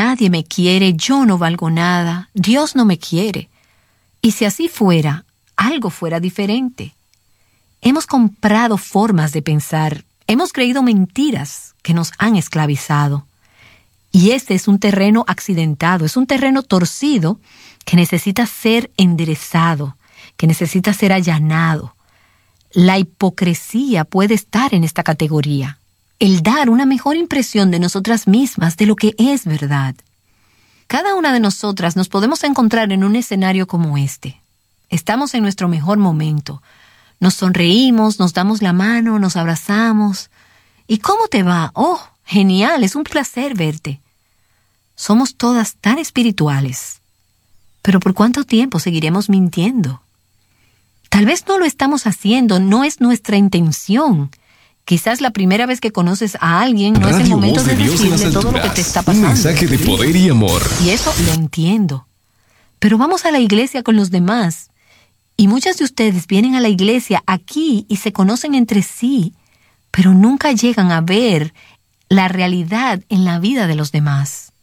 nadie me quiere, yo no valgo nada, Dios no me quiere. Y si así fuera, algo fuera diferente. Hemos comprado formas de pensar, hemos creído mentiras que nos han esclavizado. Y este es un terreno accidentado, es un terreno torcido que necesita ser enderezado, que necesita ser allanado. La hipocresía puede estar en esta categoría. El dar una mejor impresión de nosotras mismas, de lo que es verdad. Cada una de nosotras nos podemos encontrar en un escenario como este. Estamos en nuestro mejor momento. Nos sonreímos, nos damos la mano, nos abrazamos. ¿Y cómo te va? ¡Oh, genial! Es un placer verte. Somos todas tan espirituales. Pero ¿por cuánto tiempo seguiremos mintiendo? Tal vez no lo estamos haciendo, no es nuestra intención. Quizás la primera vez que conoces a alguien no es el momento de decirle todo lo que te está pasando. Un mensaje de poder y amor. Y eso lo entiendo. Pero vamos a la iglesia con los demás. Y muchas de ustedes vienen a la iglesia aquí y se conocen entre sí, pero nunca llegan a ver la realidad en la vida de los demás.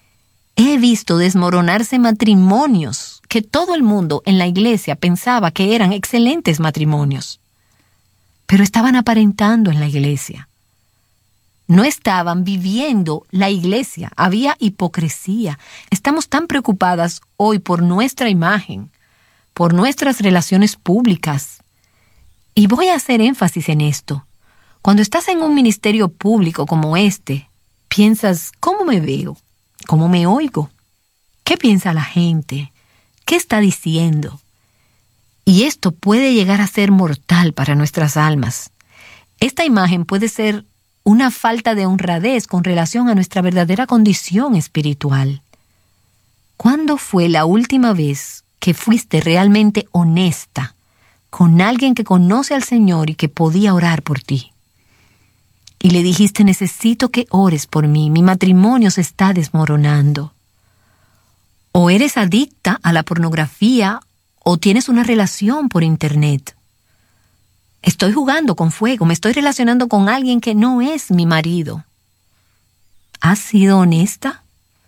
He visto desmoronarse matrimonios que todo el mundo en la iglesia pensaba que eran excelentes matrimonios. Pero estaban aparentando en la iglesia. No estaban viviendo la iglesia. Había hipocresía. Estamos tan preocupadas hoy por nuestra imagen, por nuestras relaciones públicas. Y voy a hacer énfasis en esto. Cuando estás en un ministerio público como este, piensas, ¿cómo me veo? ¿Cómo me oigo? ¿Qué piensa la gente? ¿Qué está diciendo? Y esto puede llegar a ser mortal para nuestras almas. Esta imagen puede ser una falta de honradez con relación a nuestra verdadera condición espiritual. ¿Cuándo fue la última vez que fuiste realmente honesta con alguien que conoce al Señor y que podía orar por ti? Y le dijiste, necesito que ores por mí, mi matrimonio se está desmoronando. O eres adicta a la pornografía o tienes una relación por internet. Estoy jugando con fuego, me estoy relacionando con alguien que no es mi marido. ¿Has sido honesta?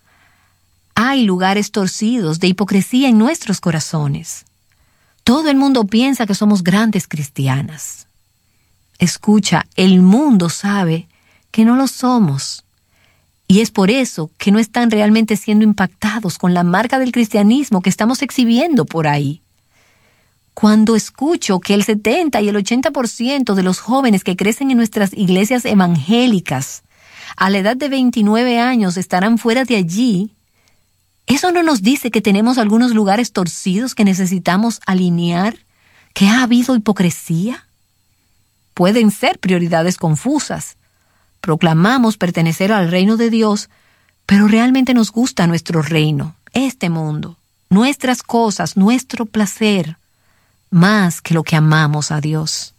Hay lugares torcidos de hipocresía en nuestros corazones. Todo el mundo piensa que somos grandes cristianas. Escucha, el mundo sabe que no lo somos. Y es por eso que no están realmente siendo impactados con la marca del cristianismo que estamos exhibiendo por ahí. Cuando escucho que el 70 y el 80% de los jóvenes que crecen en nuestras iglesias evangélicas a la edad de 29 años estarán fuera de allí, ¿eso no nos dice que tenemos algunos lugares torcidos que necesitamos alinear? ¿Que ha habido hipocresía? Pueden ser prioridades confusas. Proclamamos pertenecer al reino de Dios, pero realmente nos gusta nuestro reino, este mundo, nuestras cosas, nuestro placer, más que lo que amamos a Dios.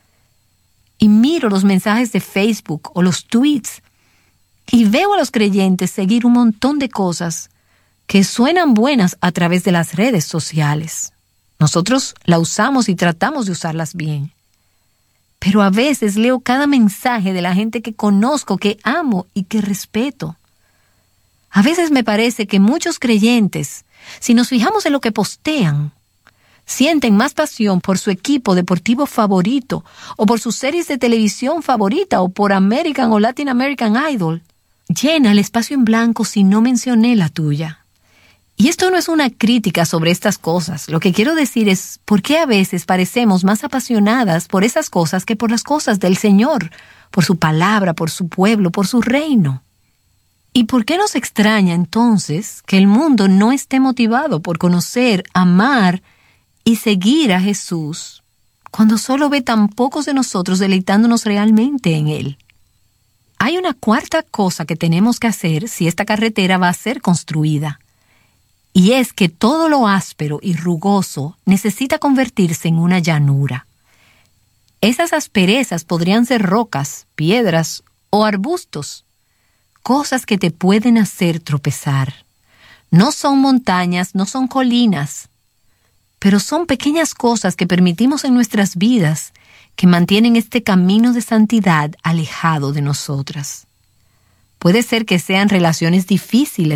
Y miro los mensajes de Facebook o los tweets y veo a los creyentes seguir un montón de cosas que suenan buenas a través de las redes sociales. Nosotros la usamos y tratamos de usarlas bien. Pero a veces leo cada mensaje de la gente que conozco, que amo y que respeto. A veces me parece que muchos creyentes, si nos fijamos en lo que postean, sienten más pasión por su equipo deportivo favorito, o por sus series de televisión favorita, o por American o Latin American Idol. Llena el espacio en blanco si no mencioné la tuya. Y esto no es una crítica sobre estas cosas. Lo que quiero decir es por qué a veces parecemos más apasionadas por esas cosas que por las cosas del Señor, por su palabra, por su pueblo, por su reino. ¿Y por qué nos extraña entonces que el mundo no esté motivado por conocer, amar y seguir a Jesús cuando solo ve tan pocos de nosotros deleitándonos realmente en Él? Hay una cuarta cosa que tenemos que hacer si esta carretera va a ser construida. Y es que todo lo áspero y rugoso necesita convertirse en una llanura. Esas asperezas podrían ser rocas, piedras o arbustos, cosas que te pueden hacer tropezar. No son montañas, no son colinas, pero son pequeñas cosas que permitimos en nuestras vidas que mantienen este camino de santidad alejado de nosotras. Puede ser que sean relaciones difíciles